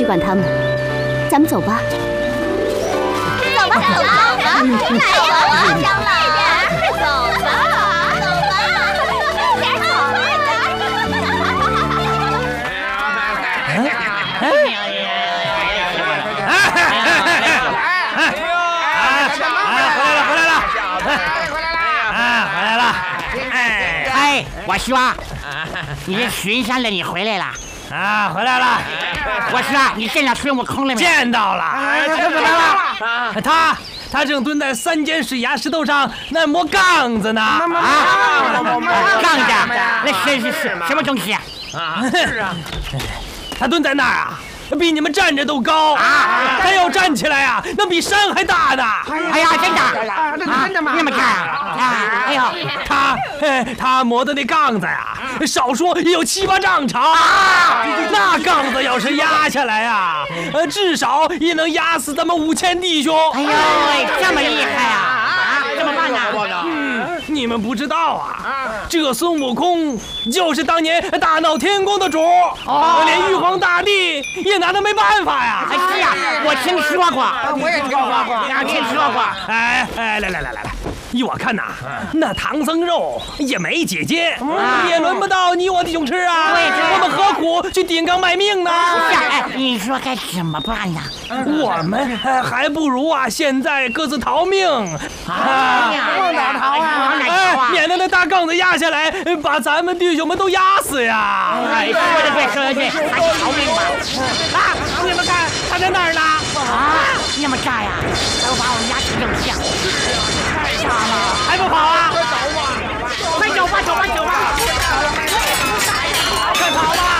管他们，咱们走吧。 走吧，走吧，来呀，香了，走吧，走吧，点走吧。 回来了！哎，我说，你这巡山的你回来了啊？回来了。 我说，你见到孙悟空了没？ 见到了。 他怎么了？ 他正蹲在3间水崖石头上那磨杠子呢。 杠子？那是什么东西啊？ 是啊，他蹲在那儿啊。比你们站着都高啊！他要站起来啊，那比山还大呢！ 哎呀，真的，真的吗？那么大啊！哎呦， 他磨的那杠子呀，少说也有7、8丈长啊！那杠子要是压下来啊，至少也能压死咱们5000弟兄！ 哎呦喂，这么厉害啊！怎么办呢？ 你们不知道啊，这孙悟空就是当年大闹天宫的主，连玉皇大帝也拿他没办法呀！ 是啊，我听说过， 我也听说过， 听说过。 来，依我看呐，那唐僧肉也没姐姐，也轮不到你我弟兄吃啊！我们何苦去顶缸卖命呢？ 你说该怎么办呢？ 我们还不如啊，现在各自逃命往哪逃啊？ 免得那大杠子压下来，把咱们弟兄们都压死呀！ 说得对，还是逃命吧！ 你们看，他在那儿呢！ 那么大呀，都把我们压成这么像。 太大了，还不跑啊？ 快走吧！ 快跑吧！